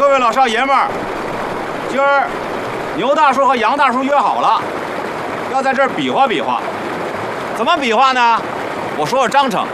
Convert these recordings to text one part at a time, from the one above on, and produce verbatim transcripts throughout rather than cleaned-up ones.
各位老少爷们儿，今儿牛大叔和杨大叔约好了，要在这儿比划比划。怎么比划呢？我说说章程。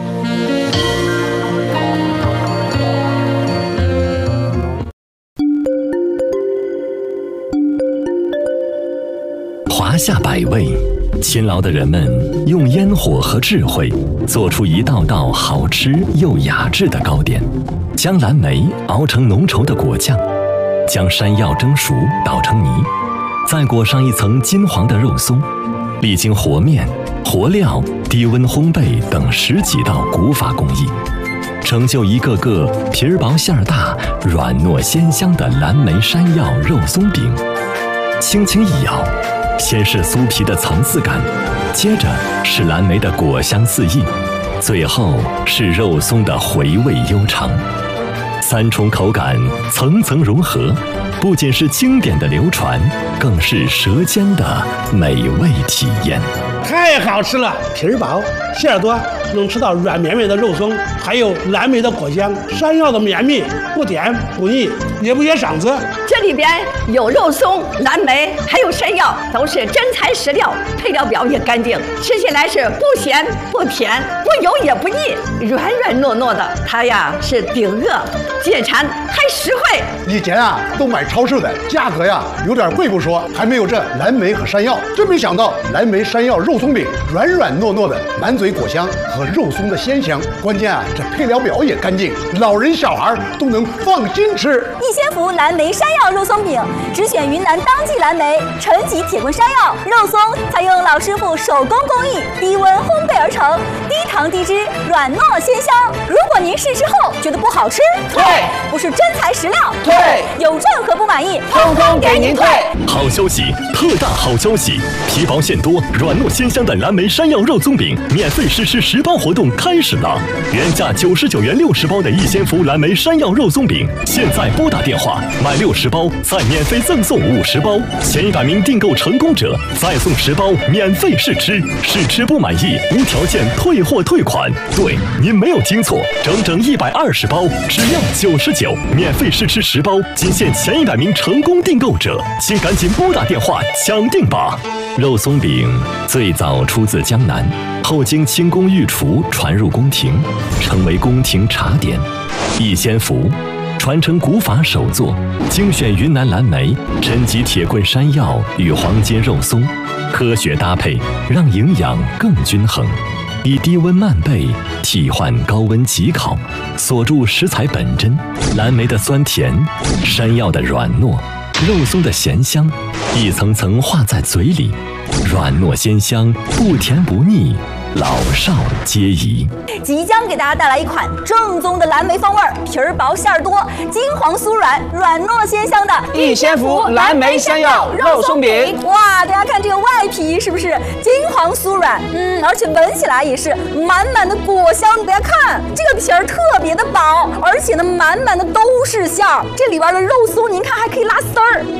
华夏百味，勤劳的人们用烟火和智慧做出一道道好吃又雅致的糕点，将蓝莓熬成浓稠的果酱，将山药蒸熟捣成泥，再裹上一层金黄的肉松，历经和面、和料、低温烘焙等十几道古法工艺，成就一个个皮儿薄馅儿大、软糯鲜香的蓝莓山药肉松饼。轻轻一咬，先是酥皮的层次感，接着是蓝莓的果香四溢，最后是肉松的回味悠长。三重口感层层融合，不仅是经典的流传，更是舌尖的美味体验。 太好吃了，皮儿薄，馅儿多，能吃到软绵绵的肉松，还有蓝莓的果香，山药的绵密，不甜不腻，也不噎嗓子。 这里边有肉松、蓝莓，还有山药，都是真材实料，配料表也干净，吃起来是不咸不甜，不油也不腻，软软糯糯的。它呀是顶饿解馋还实惠。 以前啊都买超市的，价格呀有点贵不说，还没有这蓝莓和山药。真没想到蓝莓山药肉松饼软软糯糯的，满嘴果香和肉松的鲜香，关键啊这配料表也干净，老人小孩都能放心吃。 益仙福蓝莓山药肉松饼，只选云南当季蓝莓、陈吉铁棍山药肉松，采用老师傅手工工艺，低温烘焙而成，低糖低脂，软糯鲜香。如果您试吃后觉得不好吃， 退； 不是真材实料， 退； 有任何不满意， 通通给您退。 好消息，特大好消息！皮薄馅多、软糯鲜香的蓝莓山药肉松饼免费试吃十包活动开始了！原价九十九元六十包的益仙福蓝莓山药肉松饼，现在拨打电话买六十包，再免费赠送五十包，前一百名订购成功者再送十包免费试吃，试吃不满意无条件退货退款。对，您没有听错，整整一百二十包，只要九十九，免费试吃十包，仅限前一百名成功订购者，请赶紧拨打电话抢订吧！肉松饼最早出自江南，后经清宫御厨传入宫廷，成为宫廷茶点。益仙福传承古法手作，精选云南蓝莓、陈吉铁棍山药与黄金肉松，科学搭配，让营养更均衡。以低温慢焙替换高温急烤，锁住食材本真，蓝莓的酸甜，山药的软糯，肉松的咸香，一层层化在嘴里，软糯鲜香，不甜不腻，老少皆宜。 即将给大家带来一款正宗的蓝莓风味，皮儿薄馅儿多，金黄酥软，软糯鲜香的益仙福蓝莓山药肉松饼。 哇，大家看这个外皮是不是金黄酥软？嗯，而且闻起来也是满满的果香。大家看这个皮儿特别的薄，而且呢满满的都是馅儿，这里边的肉松您看还可以拉丝儿，